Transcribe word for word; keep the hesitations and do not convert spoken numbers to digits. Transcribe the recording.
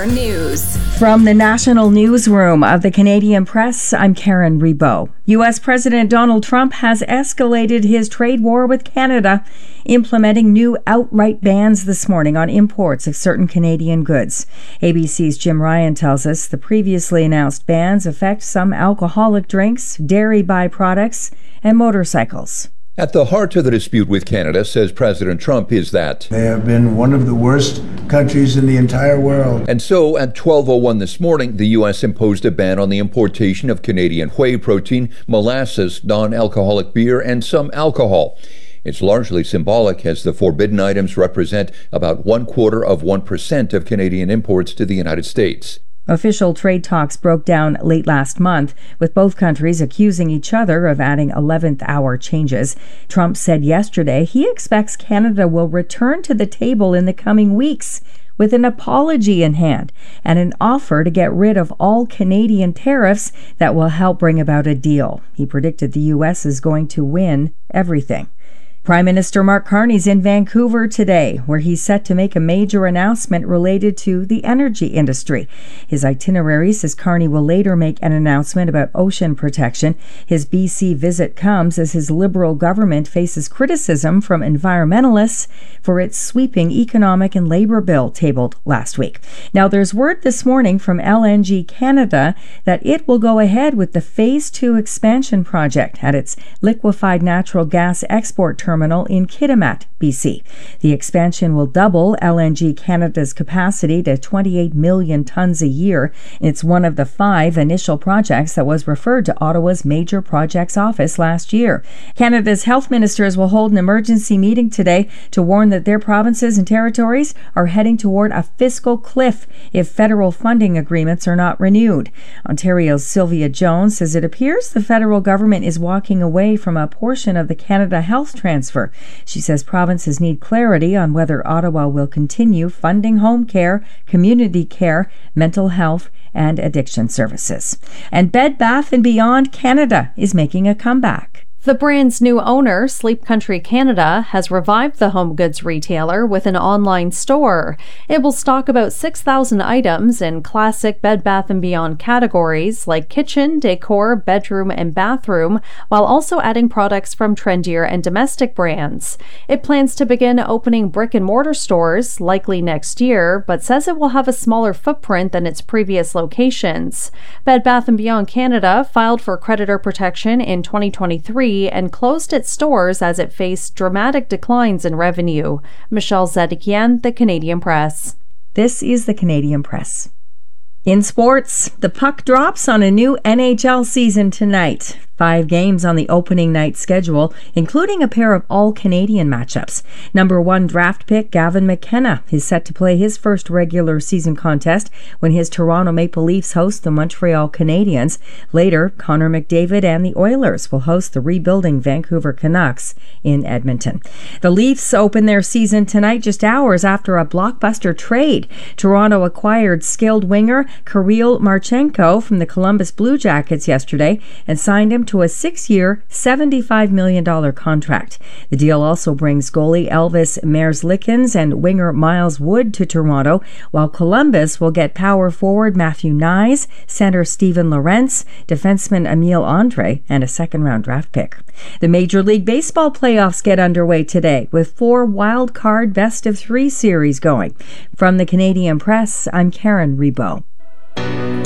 Star News. From the National Newsroom of the Canadian Press, I'm Karen Rebow. U S President Donald Trump has escalated his trade war with Canada, implementing new outright bans this morning on imports of certain Canadian goods. A B C's Jim Ryan tells us the previously announced bans affect some alcoholic drinks, dairy byproducts, and motorcycles. At the heart of the dispute with Canada, says President Trump, is that they have been one of the worst countries in the entire world. And so at twelve oh one this morning, the U S imposed a ban on the importation of Canadian whey protein, molasses, non-alcoholic beer, and some alcohol. It's largely symbolic, as the forbidden items represent about one quarter of one percent of Canadian imports to the United States. Official trade talks broke down late last month, with both countries accusing each other of adding eleventh hour changes. Trump said yesterday he expects Canada will return to the table in the coming weeks with an apology in hand and an offer to get rid of all Canadian tariffs that will help bring about a deal. He predicted the U S is going to win everything. Prime Minister Mark Carney's in Vancouver today, where he's set to make a major announcement related to the energy industry. His itinerary says Carney will later make an announcement about ocean protection. His B C visit comes as his Liberal government faces criticism from environmentalists for its sweeping economic and labour bill tabled last week. Now, there's word this morning from L N G Canada that it will go ahead with the Phase two expansion project at its liquefied natural gas export terminal terminal in Kitimat, B C. The expansion will double L N G Canada's capacity to twenty-eight million tons a year. It's one of the five initial projects that was referred to Ottawa's Major Projects Office last year. Canada's health ministers will hold an emergency meeting today to warn that their provinces and territories are heading toward a fiscal cliff if federal funding agreements are not renewed. Ontario's Sylvia Jones says it appears the federal government is walking away from a portion of the Canada Health Transfer. She says provinces need clarity on whether Ottawa will continue funding home care, community care, mental health, and addiction services. And Bed Bath and Beyond Canada is making a comeback. The brand's new owner, Sleep Country Canada, has revived the home goods retailer with an online store. It will stock about six thousand items in classic Bed Bath and Beyond categories like kitchen, decor, bedroom, and bathroom, while also adding products from trendier and domestic brands. It plans to begin opening brick-and-mortar stores, likely next year, but says it will have a smaller footprint than its previous locations. Bed Bath and Beyond Canada filed for creditor protection in twenty twenty-three and closed its stores as it faced dramatic declines in revenue. Michelle Zedekian, The Canadian Press. This is The Canadian Press. In sports, the puck drops on a new N H L season tonight. Five games on the opening night schedule, including a pair of all-Canadian matchups. Number one draft pick Gavin McKenna is set to play his first regular season contest when his Toronto Maple Leafs host the Montreal Canadiens. Later, Connor McDavid and the Oilers will host the rebuilding Vancouver Canucks in Edmonton. The Leafs open their season tonight just hours after a blockbuster trade. Toronto acquired skilled winger Kirill Marchenko from the Columbus Blue Jackets yesterday and signed him to a six-year, seventy-five million dollars contract. The deal also brings goalie Elvis Merzlikins and winger Miles Wood to Toronto, while Columbus will get power forward Matthew Nyes, center Steven Lorentz, defenseman Emile Andre, and a second-round draft pick. The Major League Baseball playoffs get underway today, with four wild-card best-of-three series going. From the Canadian Press, I'm Karen Rebow.